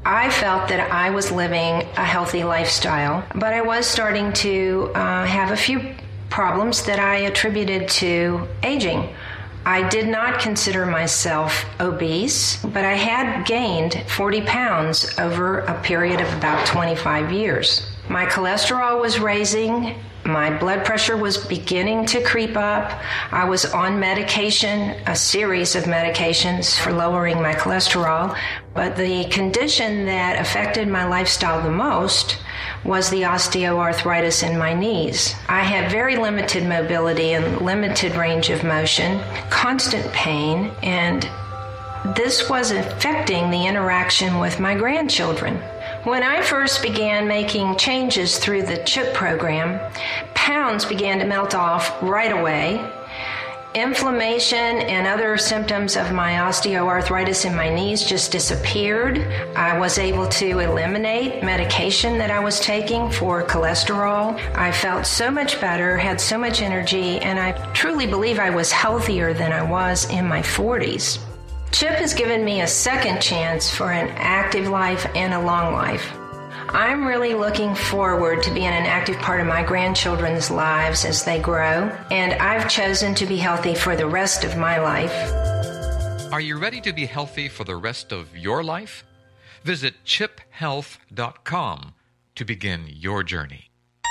I felt that I was living a healthy lifestyle, but I was starting to have a few problems that I attributed to aging. I did not consider myself obese, but I had gained 40 pounds over a period of about 25 years. My cholesterol was raising. My blood pressure was beginning to creep up. I was on medication, a series of medications for lowering my cholesterol. But the condition that affected my lifestyle the most was the osteoarthritis in my knees. I had very limited mobility and limited range of motion, constant pain, and this was affecting the interaction with my grandchildren. When I first began making changes through the CHIP program, pounds began to melt off right away. Inflammation and other symptoms of my osteoarthritis in my knees just disappeared. I was able to eliminate medication that I was taking for cholesterol. I felt so much better, had so much energy, and I truly believe I was healthier than I was in my 40s. CHIP has given me a second chance for an active life and a long life. I'm really looking forward to being an active part of my grandchildren's lives as they grow, and I've chosen to be healthy for the rest of my life. Are you ready to be healthy for the rest of your life? Visit chiphealth.com to begin your journey.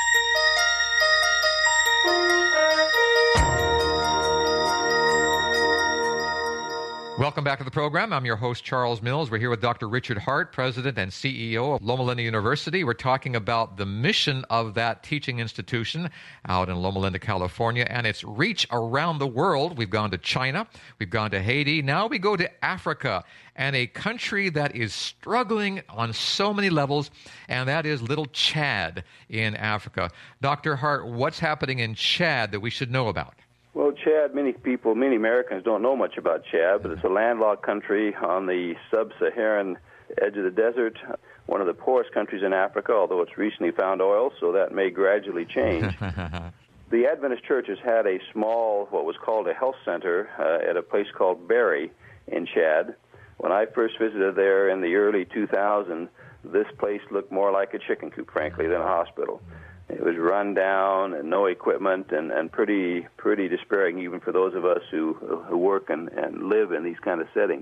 Welcome back to the program. I'm your host, Charles Mills. We're here with Dr. Richard Hart, President and CEO of Loma Linda University. We're talking about the mission of that teaching institution out in Loma Linda, California, and its reach around the world. We've gone to China. We've gone to Haiti. Now we go to Africa, and a country that is struggling on so many levels, and that is little Chad in Africa. Dr. Hart, what's happening in Chad that we should know about? Well, Chad, many Americans don't know much about Chad, but it's a landlocked country on the sub-Saharan edge of the desert, one of the poorest countries in Africa, although it's recently found oil, so that may gradually change. The Adventist Church has had a small, what was called a health center at a place called Bari in Chad. When I first visited there in the early 2000s, this place looked more like a chicken coop, frankly, than a hospital. It was run down and no equipment and pretty despairing even for those of us who work and live in these kind of settings.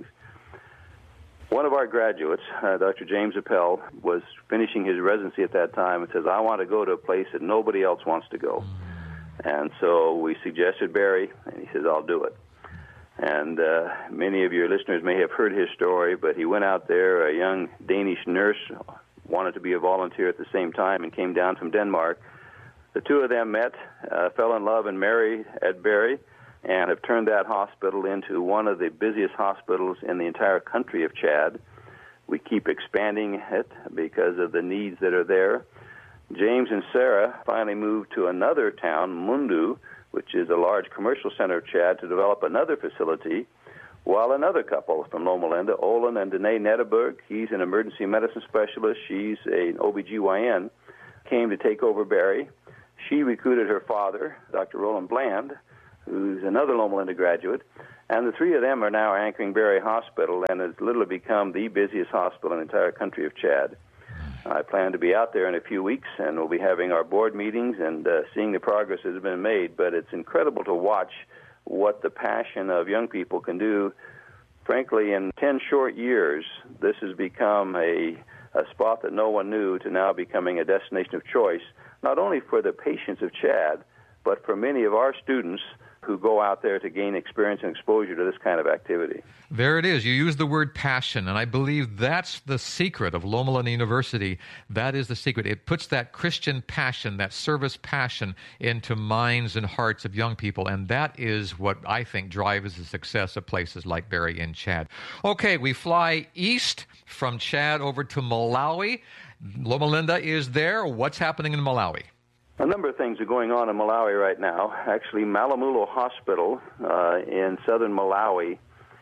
One of our graduates, Dr. James Appel, was finishing his residency at that time and says, I want to go to a place that nobody else wants to go. And so we suggested Bari, and he says, I'll do it. And many of your listeners may have heard his story, but he went out there, a young Danish nurse, wanted to be a volunteer at the same time and came down from Denmark. The two of them met, fell in love and married at Bari, and have turned that hospital into one of the busiest hospitals in the entire country of Chad. We keep expanding it because of the needs that are there. James and Sarah finally moved to another town, Mundu, which is a large commercial center of Chad, to develop another facility, while another couple from Loma Linda, Olin and Danae Netteberg, he's an emergency medicine specialist, she's an OBGYN, came to take over Bari. She recruited her father, Dr. Roland Bland, who's another Loma Linda graduate, and the three of them are now anchoring Bari Hospital, and has literally become the busiest hospital in the entire country of Chad. I plan to be out there in a few weeks, and we'll be having our board meetings and seeing the progress that has been made, but it's incredible to watch what the passion of young people can do. Frankly, in 10 short years, this has become a spot that no one knew to now becoming a destination of choice, not only for the patients of Chad, but for many of our students who go out there to gain experience and exposure to this kind of activity. There it is. You use the word passion, and I believe that's the secret of Loma Linda University. That is the secret. It puts that Christian passion, that service passion, into minds and hearts of young people, and that is what I think drives the success of places like Bari in Chad. Okay, we fly east from Chad over to Malawi. Loma Linda is there. What's happening in Malawi? A number of things are going on in Malawi right now. Actually, Malamulo Hospital in southern Malawi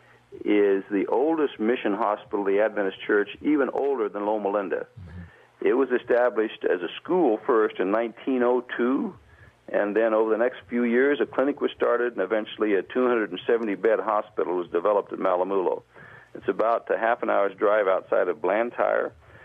is the oldest mission hospital of the Adventist Church, even older than Loma Linda. It was established as a school first in 1902, and then over the next few years, a clinic was started, and eventually a 270-bed hospital was developed at Malamulo. It's about a half an hour's drive outside of Blantyre.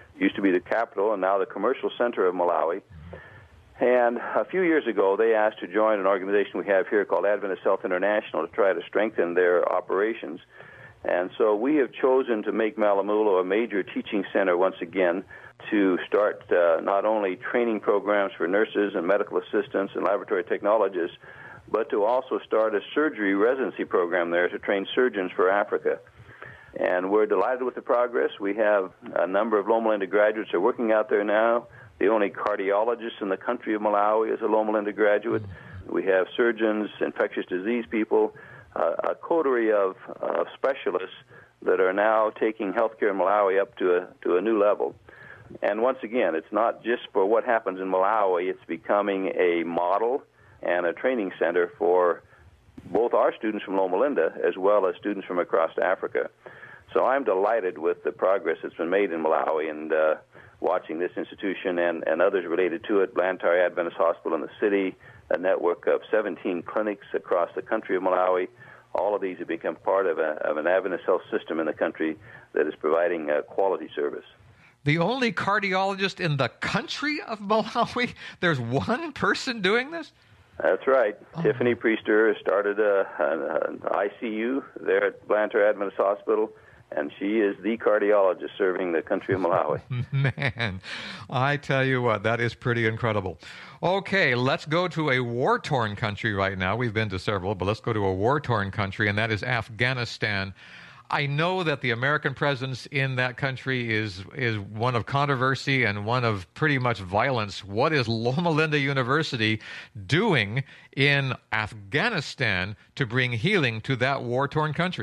used to be the capital and now the commercial center of Malawi. And a few years ago, they asked to join an organization we have here called Adventist Health International to try to strengthen their operations. And so we have chosen to make Malamulo a major teaching center once again, to start not only training programs for nurses and medical assistants and laboratory technologists, but to also start a surgery residency program there to train surgeons for Africa. And we're delighted with the progress. We have a number of Loma Linda graduates are working out there now. The only cardiologist in the country of Malawi is a Loma Linda graduate. We have surgeons, infectious disease people, a coterie of specialists that are now taking healthcare in Malawi up to a new level. And once again, it's not just for what happens in Malawi. It's becoming a model and a training center for both our students from Loma Linda as well as students from across Africa. So I'm delighted with the progress that's been made in Malawi, and watching this institution and others related to it, Blantyre Adventist Hospital in the city, a network of 17 clinics across the country of Malawi. All of these have become part of an Adventist health system in the country that is providing quality service. The only cardiologist in the country of Malawi? There's one person doing this? That's right. Oh. Tiffany Priester started an ICU there at Blantyre Adventist Hospital, and she is the cardiologist serving the country of Malawi. Man, I tell you what, that is pretty incredible. Okay, let's go to a war-torn country right now. We've been to several, but let's go to a war-torn country, and that is Afghanistan. I know that the American presence in that country is one of controversy and one of pretty much violence. What is Loma Linda University doing in Afghanistan to bring healing to that war-torn country?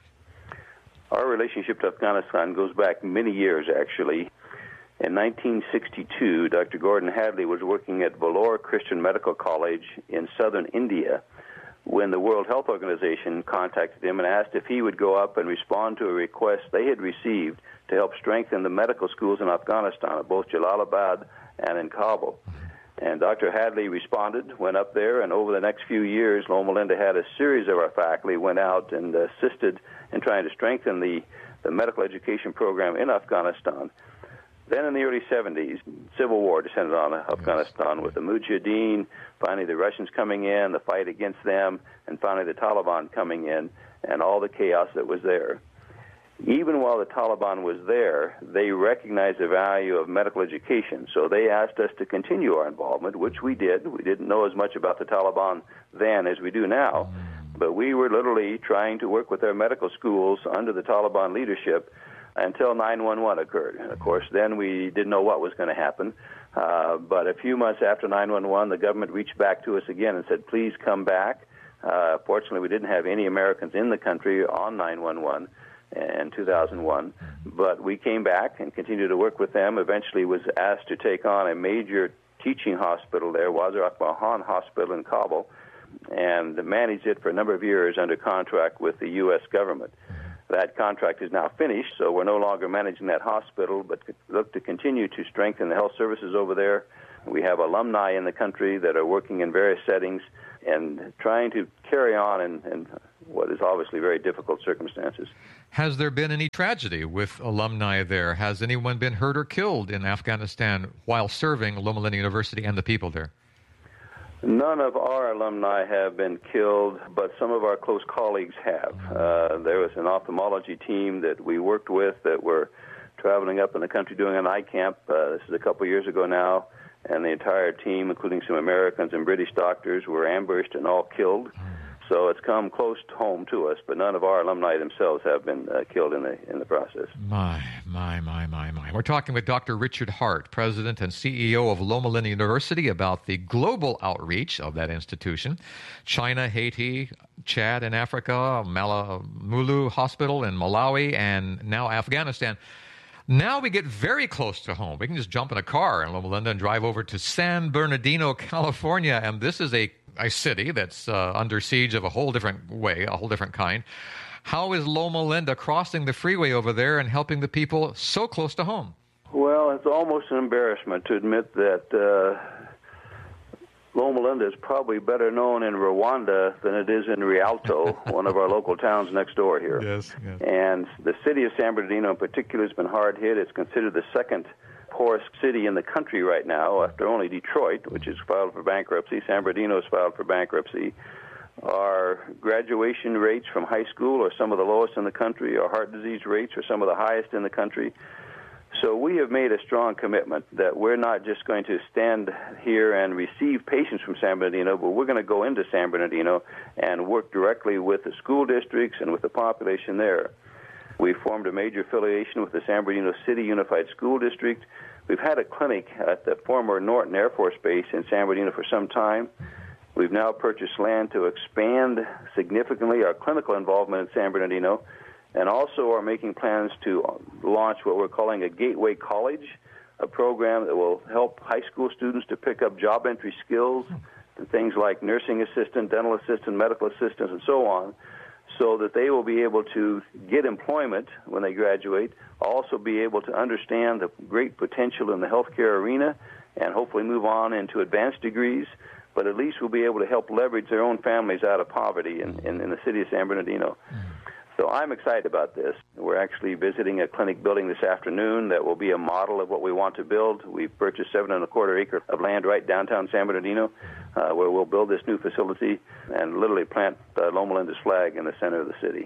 Our relationship to Afghanistan goes back many years, actually. In 1962, Dr. Gordon Hadley was working at Vellore Christian Medical College in southern India when the World Health Organization contacted him and asked if he would go up and respond to a request they had received to help strengthen the medical schools in Afghanistan, at both Jalalabad and in Kabul. And Dr. Hadley responded, went up there, and over the next few years, Loma Linda had a series of our faculty went out and assisted in trying to strengthen the medical education program in Afghanistan. Then in the early 70s, civil war descended on Afghanistan with the Mujahideen, finally the Russians coming in, the fight against them, and finally the Taliban coming in, and all the chaos that was there. Even while the Taliban was there, they recognized the value of medical education, so they asked us to continue our involvement, which we did. We didn't know as much about the Taliban then as we do now, but we were literally trying to work with their medical schools under the Taliban leadership until 9/11 occurred. And, of course, then we didn't know what was going to happen. But a few months after 9/11, the government reached back to us again and said, please come back. Fortunately, we didn't have any Americans in the country on 9/11 in 2001. But we came back and continued to work with them. Eventually was asked to take on a major teaching hospital there, Wazir Akbar Khan Hospital in Kabul, and managed it for a number of years under contract with the U.S. government. That contract is now finished, so we're no longer managing that hospital, but look to continue to strengthen the health services over there. We have alumni in the country that are working in various settings and trying to carry on in what is obviously very difficult circumstances. Has there been any tragedy with alumni there? Has anyone been hurt or killed in Afghanistan while serving Loma Linda University and the people there? None of our alumni have been killed, but some of our close colleagues have. There was an ophthalmology team that we worked with that were traveling up in the country doing an eye camp. This is a couple years ago now, and the entire team, including some Americans and British doctors, were ambushed and all killed. So it's come close to home to us, but none of our alumni themselves have been killed in the process. My. We're talking with Dr. Richard Hart, President and CEO of Loma Linda University, about the global outreach of that institution. China, Haiti, Chad in Africa, Malamulu Hospital in Malawi, and now Afghanistan. Now we get very close to home. We can just jump in a car in Loma Linda and drive over to San Bernardino, California, and this is a city that's under siege of a whole different way, a whole different kind. How is Loma Linda crossing the freeway over there and helping the people so close to home? Well, it's almost an embarrassment to admit that Loma Linda is probably better known in Rwanda than it is in Rialto, one of our local towns next door here. Yes. And the city of San Bernardino in particular has been hard hit. It's considered the second poorest city in the country right now, after only Detroit, which is filed for bankruptcy. San Bernardino is filed for bankruptcy. Our graduation rates from high school are some of the lowest in the country. Our heart disease rates are some of the highest in the country. So we have made a strong commitment that we're not just going to stand here and receive patients from San Bernardino, but we're going to go into San Bernardino and work directly with the school districts and with the population there. We formed a major affiliation with the San Bernardino City Unified School District. We've had a clinic at the former Norton Air Force Base in San Bernardino for some time. We've now purchased land to expand significantly our clinical involvement in San Bernardino, and also are making plans to launch what we're calling a Gateway College, a program that will help high school students to pick up job entry skills and things like nursing assistant, dental assistant, medical assistant, and so on, so that they will be able to get employment when they graduate, also be able to understand the great potential in the healthcare arena, and hopefully move on into advanced degrees, but at least will be able to help leverage their own families out of poverty in the city of San Bernardino. So I'm excited about this. We're actually visiting a clinic building this afternoon that will be a model of what we want to build. We've purchased 7.25 acres of land right downtown San Bernardino, where we'll build this new facility and literally plant Loma Linda's flag in the center of the city.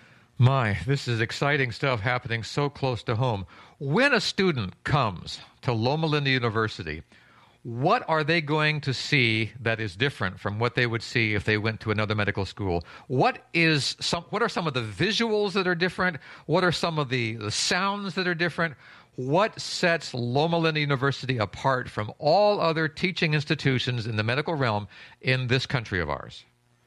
My, this is exciting stuff happening so close to home. When a student comes to Loma Linda University, what are they going to see that is different from what they would see if they went to another medical school? What are some of the visuals that are different? What are some of the sounds that are different? What sets Loma Linda University apart from all other teaching institutions in the medical realm in this country of ours?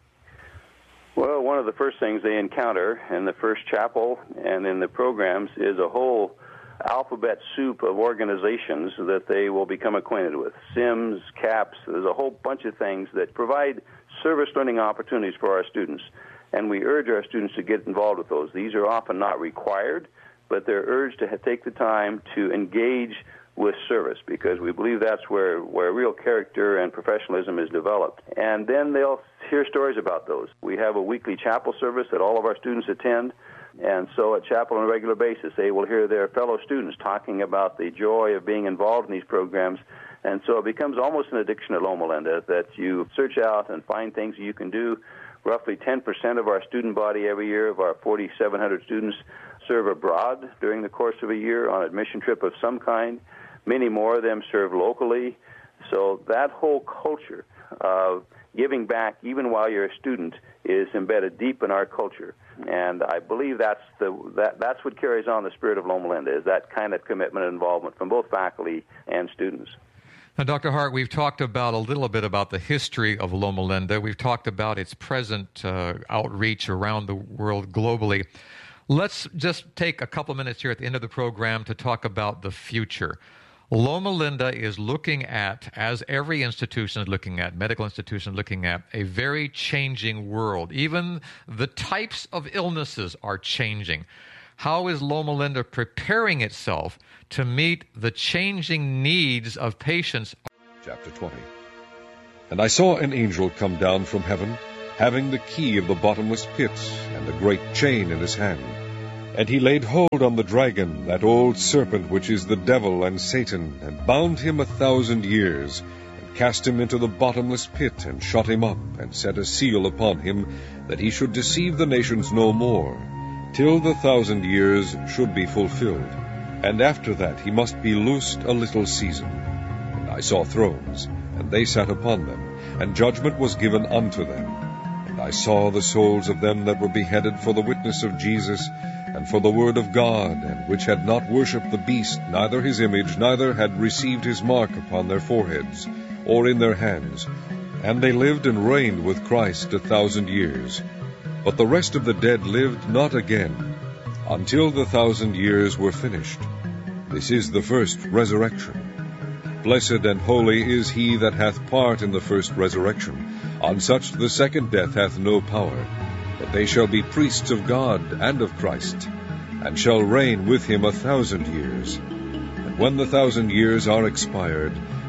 Well, one of the first things they encounter in the first chapel and in the programs is a whole alphabet soup of organizations that they will become acquainted with. SIMS, CAPS, there's a whole bunch of things that provide service learning opportunities for our students, and we urge our students to get involved with those. These are often not required, but they're urged to take the time to engage with service, because we believe that's where real character and professionalism is developed. And then they'll hear stories about those. We have a weekly chapel service that all of our students attend. And so at chapel on a regular basis, they will hear their fellow students talking about the joy of being involved in these programs. And so it becomes almost an addiction at Loma Linda that you search out and find things you can do. Roughly 10% of our student body every year, of our 4,700 students, serve abroad during the course of a year on an admission trip of some kind. Many more of them serve locally. So that whole culture of giving back, even while you're a student, is embedded deep in our culture. And I believe that's what carries on the spirit of Loma Linda, is that kind of commitment and involvement from both faculty and students. Now, Dr. Hart, we've talked about a little bit about the history of Loma Linda. We've talked about its present outreach around the world globally. Let's just take a couple of minutes here at the end of the program to talk about the future. Loma Linda is looking at, as every institution is looking at, medical institution is looking at, a very changing world. Even the types of illnesses are changing. How is Loma Linda preparing itself to meet the changing needs of patients? Chapter 20. And I saw an angel come down from heaven, having the key of the bottomless pit, and a great chain in his hand. And he laid hold on the dragon, that old serpent which is the devil and Satan, and bound him 1,000 years, and cast him into the bottomless pit, and shut him up, and set a seal upon him, that he should deceive the nations no more, till the 1,000 years should be fulfilled. And after that he must be loosed a little season. And I saw thrones, and they sat upon them, and judgment was given unto them. And I saw the souls of them that were beheaded for the witness of Jesus, and for the word of God, and which had not worshipped the beast, neither his image, neither had received his mark upon their foreheads, or in their hands. And they lived and reigned with Christ 1,000 years. But the rest of the dead lived not again, until the 1,000 years were finished. This is the first resurrection. Blessed and holy is he that hath part in the first resurrection. On such the second death hath no power. But they shall be priests of God and of Christ, and shall reign with him 1,000 years. And when the 1,000 years are expired,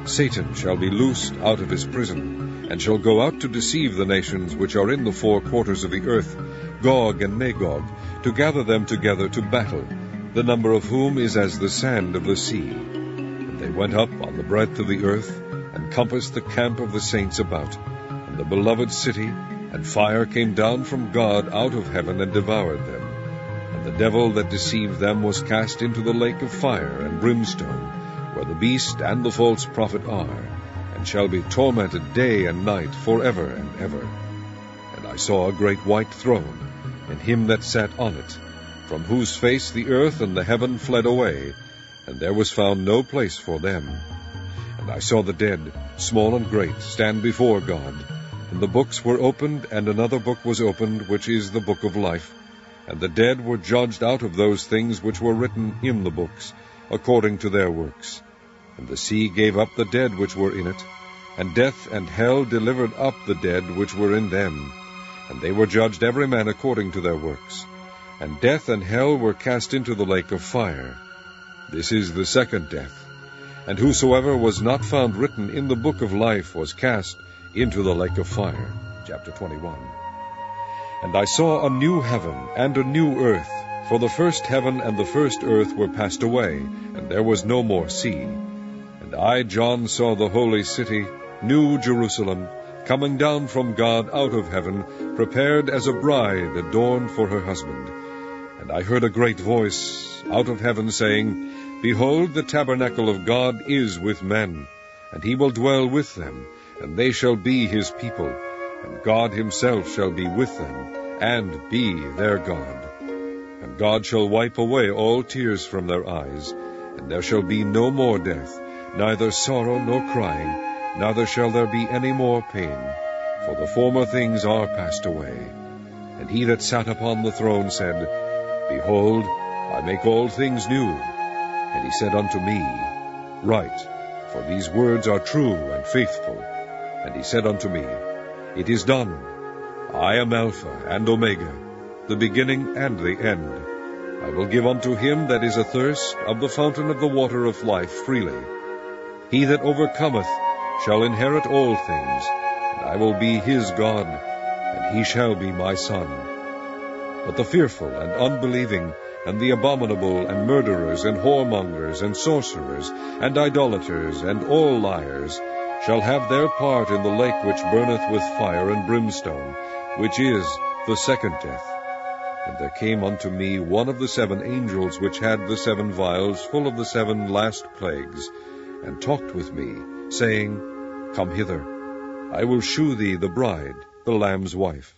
Satan shall be loosed out of his prison, and shall go out to deceive the nations which are in the four quarters of the earth, Gog and Magog, to gather them together to battle, the number of whom is as the sand of the sea. And they went up on the breadth of the earth, and compassed the camp of the saints about, and the beloved city, and fire came down from God out of heaven and devoured them. And the devil that deceived them was cast into the lake of fire and brimstone, where the beast and the false prophet are, and shall be tormented day and night forever and ever. And I saw a great white throne, and him that sat on it, from whose face the earth and the heaven fled away, and there was found no place for them. And I saw the dead, small and great, stand before God. And the books were opened, and another book was opened, which is the book of life. And the dead were judged out of those things which were written in the books, according to their works. And the sea gave up the dead which were in it, and death and hell delivered up the dead which were in them. And they were judged every man according to their works. And death and hell were cast into the lake of fire. This is the second death. And whosoever was not found written in the book of life was cast into the lake of fire. Chapter 21. And I saw a new heaven and a new earth, for the first heaven and the first earth were passed away, and there was no more sea. And I, John, saw the holy city, New Jerusalem, coming down from God out of heaven, prepared as a bride adorned for her husband. And I heard a great voice out of heaven saying, Behold, the tabernacle of God is with men, and he will dwell with them, and they shall be his people, and God himself shall be with them, and be their God. And God shall wipe away all tears from their eyes, and there shall be no more death, neither sorrow nor crying, neither shall there be any more pain, for the former things are passed away. And he that sat upon the throne said, Behold, I make all things new. And he said unto me, Write, for these words are true and faithful. And he said unto me, It is done. I am Alpha and Omega, the beginning and the end. I will give unto him that is athirst of the fountain of the water of life freely. He that overcometh shall inherit all things, and I will be his God, and he shall be my son. But the fearful and unbelieving, and the abominable, and murderers, and whoremongers, and sorcerers, and idolaters, and all liars, shall have their part in the lake which burneth with fire and brimstone, which is the second death. And there came unto me one of the 7 angels which had the 7 vials full of the 7 last plagues, and talked with me, saying, Come hither, I will shew thee the bride, the Lamb's wife.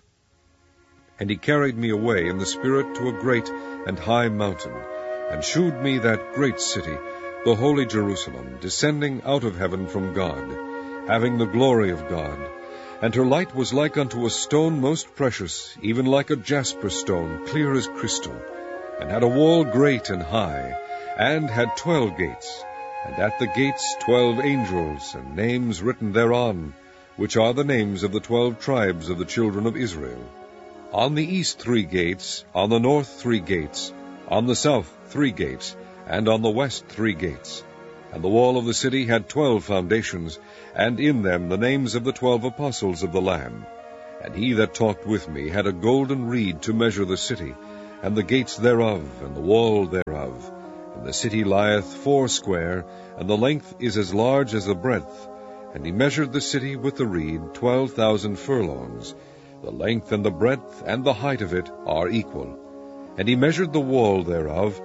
And he carried me away in the Spirit to a great and high mountain, and shewed me that great city, the holy Jerusalem, descending out of heaven from God, having the glory of God. And her light was like unto a stone most precious, even like a jasper stone, clear as crystal, and had a wall great and high, and had 12 gates, and at the gates 12 angels, and names written thereon, which are the names of the 12 tribes of the children of Israel. On the east 3 gates, on the north 3 gates, on the south 3 gates, and on the west 3 gates. And the wall of the city had 12 foundations, and in them the names of the 12 apostles of the Lamb. And he that talked with me had a golden reed to measure the city, and the gates thereof, and the wall thereof. And the city lieth foursquare, and the length is as large as the breadth. And he measured the city with the reed 12,000 furlongs. The length and the breadth and the height of it are equal. And he measured the wall thereof,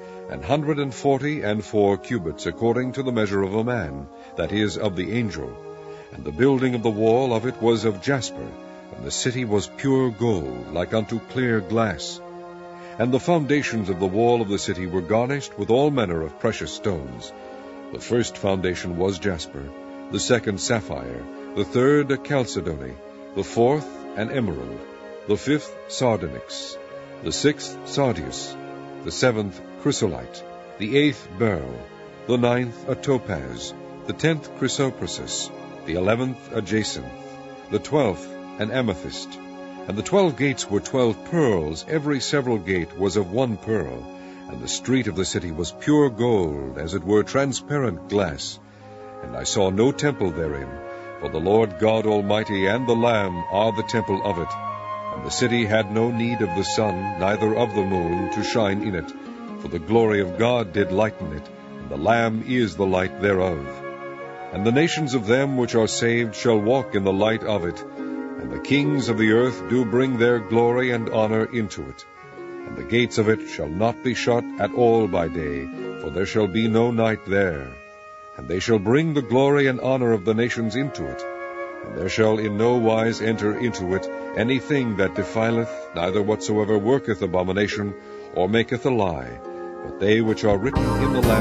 144 cubits, according to the measure of a man, that is, of the angel. And the building of the wall of it was of jasper, and the city was pure gold, like unto clear glass. And the foundations of the wall of the city were garnished with all manner of precious stones. The first foundation was jasper, the second sapphire, the third a chalcedony, the fourth an emerald, the fifth sardonyx, the sixth sardius, the seventh chrysolite, the eighth beryl, the ninth a topaz, the 10th chrysoprasus, the 11th a jacinth, the 12th an amethyst. And the 12 gates were 12 pearls, every several gate was of 1 pearl, and the street of the city was pure gold, as it were transparent glass. And I saw no temple therein, for the Lord God Almighty and the Lamb are the temple of it. And the city had no need of the sun, neither of the moon, to shine in it, for the glory of God did lighten it, and the Lamb is the light thereof. And the nations of them which are saved shall walk in the light of it, and the kings of the earth do bring their glory and honor into it. And the gates of it shall not be shut at all by day, for there shall be no night there. And they shall bring the glory and honor of the nations into it. And there shall in no wise enter into it anything that defileth, neither whatsoever worketh abomination, or maketh a lie, but they which are written in the Lamb